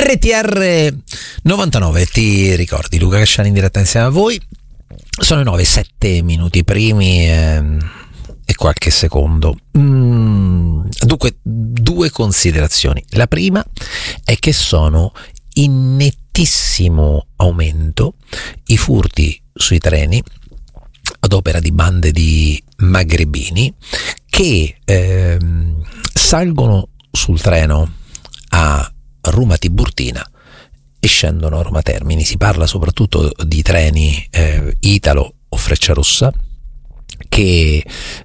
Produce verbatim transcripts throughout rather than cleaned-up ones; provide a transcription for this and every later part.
R T R novantanove, ti ricordi Luca Casciani in diretta insieme a voi? Sono le nove, sette minuti primi e, e qualche secondo. Mm, dunque, due considerazioni. La prima è che sono in nettissimo aumento i furti sui treni ad opera di bande di magrebini che ehm, salgono sul treno a Roma Tiburtina e scendono a Roma Termini. Si parla soprattutto di treni eh, Italo o Frecciarossa, che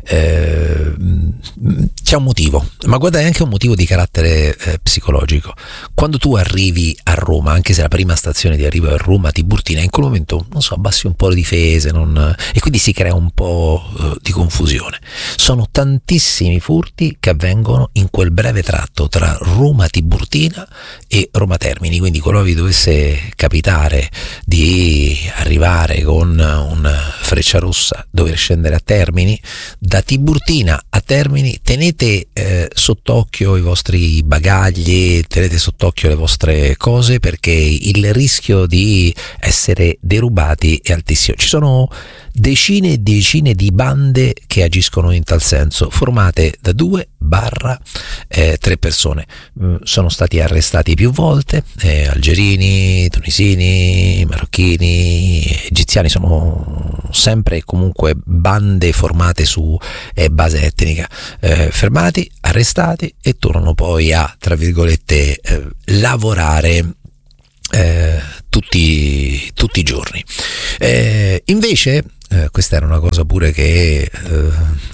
eh, c'è un motivo, ma guarda, è anche un motivo di carattere eh, psicologico. Quando tu arrivi a Roma, anche se la prima stazione di arrivo è Roma Tiburtina, in quel momento, non so, abbassi un po' le difese, non, e quindi si crea un po' eh, di confusione. Sono tantissimi furti che avvengono in quel breve tratto tra Roma Tiburtina e Roma Termini, quindi qualora vi dovesse capitare di arrivare con un Frecciarossa, dover scendere a Termini, da Tiburtina a Termini tenete eh, sott'occhio i vostri bagagli, tenete sott'occhio le vostre cose, perché il rischio di essere derubati è altissimo. Ci sono decine e decine di bande che agiscono in tal senso, formate da due barra eh, tre persone. Mm, sono stati arrestati più volte eh, algerini, tunisini, marocchini, egiziani. Sono sempre e comunque bande formate su eh, base etnica, eh, fermati, arrestati e tornano poi a, tra virgolette, eh, lavorare Eh, tutti, tutti i giorni. Eh, invece, eh, questa era una cosa pure che eh,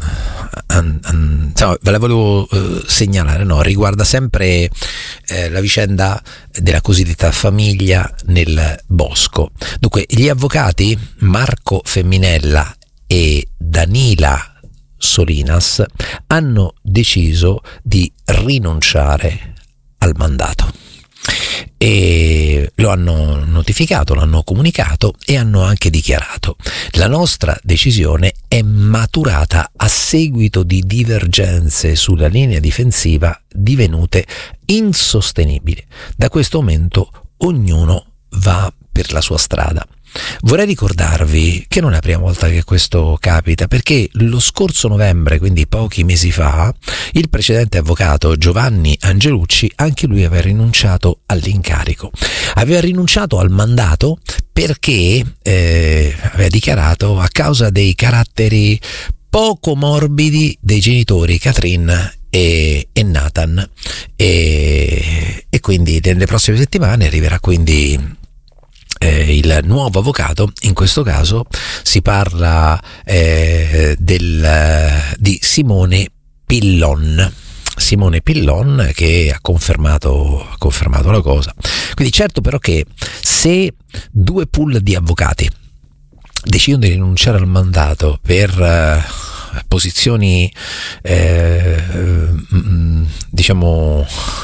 an, an, insomma, ve la volevo eh, segnalare, no? Riguarda sempre eh, la vicenda della cosiddetta famiglia nel bosco. Dunque, gli avvocati Marco Femminella e Danila Solinas hanno deciso di rinunciare al mandato. E lo hanno notificato, l'hanno comunicato e hanno anche dichiarato: la nostra decisione è maturata a seguito di divergenze sulla linea difensiva divenute insostenibili. Da questo momento ognuno va per la sua strada. Vorrei ricordarvi che non è la prima volta che questo capita, perché lo scorso novembre, quindi pochi mesi fa, il precedente avvocato Giovanni Angelucci, anche lui aveva rinunciato all'incarico. Aveva rinunciato al mandato perché eh, aveva dichiarato a causa dei caratteri poco morbidi dei genitori Catherine e, e Nathan, e, e quindi nelle prossime settimane arriverà quindi Eh, il nuovo avvocato. In questo caso si parla eh, del, di Simone Pillon. Simone Pillon che ha confermato, ha confermato la cosa. Quindi certo, però, che se due pool di avvocati decidono di rinunciare al mandato per eh, posizioni eh, diciamo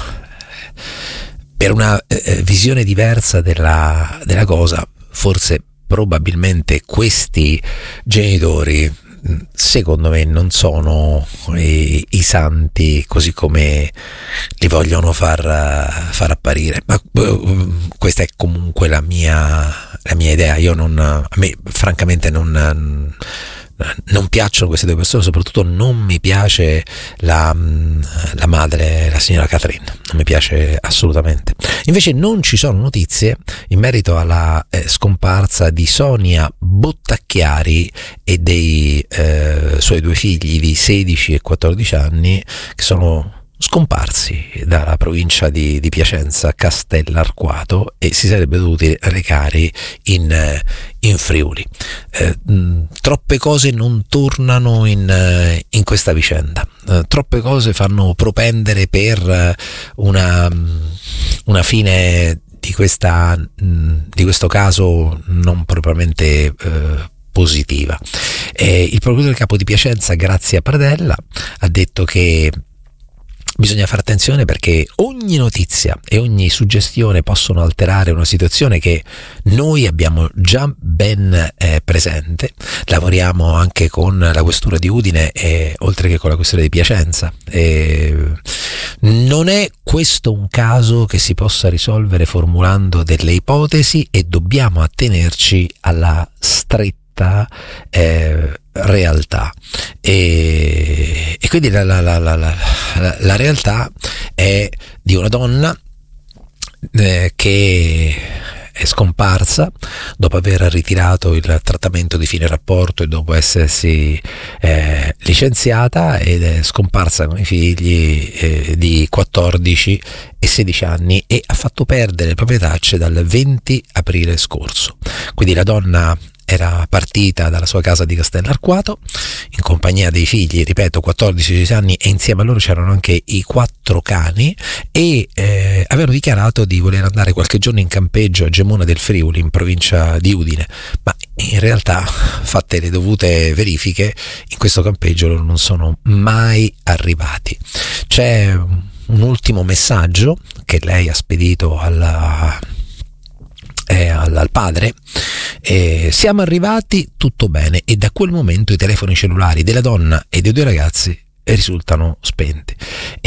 per una eh, visione diversa della, della cosa, forse probabilmente questi genitori, secondo me, non sono i, i santi così come li vogliono far, far apparire, ma uh, questa è comunque la mia, la mia idea. Io non, a me francamente non non piacciono queste due persone, soprattutto non mi piace la, la madre, la signora Catherine, non mi piace assolutamente. Invece non ci sono notizie in merito alla eh, scomparsa di Sonia Bottacchiari e dei eh, suoi due figli di sedici e quattordici anni, che sono scomparsi dalla provincia di, di Piacenza, Castellarquato, e si sarebbe dovuti recare in, in Friuli. Eh, mh, troppe cose non tornano in, in questa vicenda, eh, troppe cose fanno propendere per una, una fine di, questa, mh, di questo caso non propriamente eh, positiva. Eh, il procuratore capo di Piacenza, Grazia Pradella, ha detto che bisogna fare attenzione perché ogni notizia e ogni suggestione possono alterare una situazione che noi abbiamo già ben eh, presente. Lavoriamo anche con la questura di Udine e oltre che con la questura di Piacenza. E non è questo un caso che si possa risolvere formulando delle ipotesi e dobbiamo attenerci alla stretta eh, realtà e, e quindi la, la, la, la, la, la realtà è di una donna eh, che è scomparsa dopo aver ritirato il trattamento di fine rapporto e dopo essersi eh, licenziata, ed è scomparsa con i figli eh, di quattordici e sedici anni e ha fatto perdere le proprie tracce dal venti aprile scorso. Quindi la donna era partita dalla sua casa di Castellarquato in compagnia dei figli, ripeto, quattordici sedici anni, e insieme a loro c'erano anche i quattro cani e eh, avevano dichiarato di voler andare qualche giorno in campeggio a Gemona del Friuli in provincia di Udine, ma in realtà, fatte le dovute verifiche, in questo campeggio loro non sono mai arrivati. C'è un ultimo messaggio che lei ha spedito alla Eh, al, al padre: eh, siamo arrivati, tutto bene, e da quel momento i telefoni cellulari della donna e dei due ragazzi risultano spenti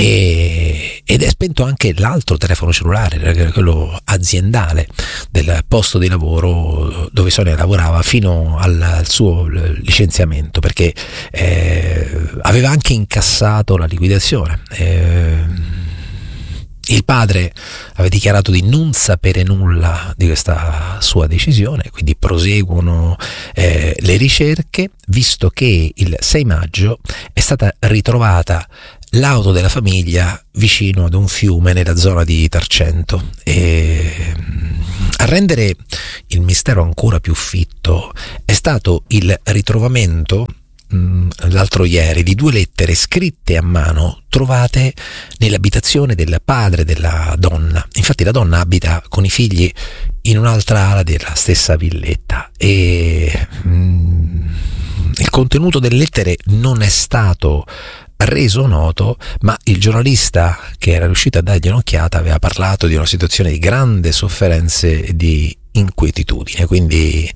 e, ed è spento anche l'altro telefono cellulare, quello aziendale del posto di lavoro dove Sonia lavorava fino al, al suo licenziamento, perché eh, aveva anche incassato la liquidazione. eh, Il padre aveva dichiarato di non sapere nulla di questa sua decisione, quindi proseguono eh, le ricerche, visto che il sei maggio è stata ritrovata l'auto della famiglia vicino ad un fiume nella zona di Tarcento. E a rendere il mistero ancora più fitto è stato il ritrovamento l'altro ieri di due lettere scritte a mano trovate nell'abitazione del padre della donna. Infatti la donna abita con i figli in un'altra ala della stessa villetta e mm, il contenuto delle lettere non è stato reso noto, ma il giornalista che era riuscito a dargli un'occhiata aveva parlato di una situazione di grande sofferenze e di inquietudine. Quindi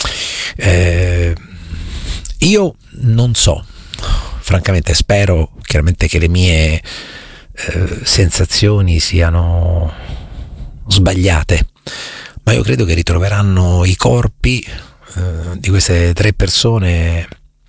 eh, io non so, francamente spero chiaramente che le mie eh, sensazioni siano sbagliate, ma io credo che ritroveranno i corpi eh, di queste tre persone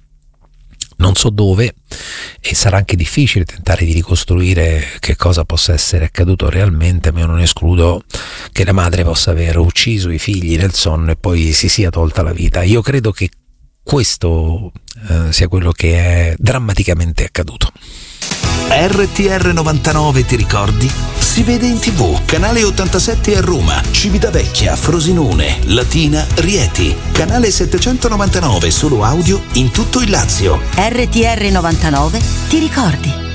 non so dove, e sarà anche difficile tentare di ricostruire che cosa possa essere accaduto realmente, ma io non escludo che la madre possa aver ucciso i figli nel sonno e poi si sia tolta la vita. Io credo che questo eh, sia quello che è drammaticamente accaduto. R T R novantanove, ti ricordi? Si vede in tv, canale ottantasette a Roma, Civitavecchia, Frosinone, Latina, Rieti, canale settecentonovantanove solo audio in tutto il Lazio. R T R novantanove, ti ricordi?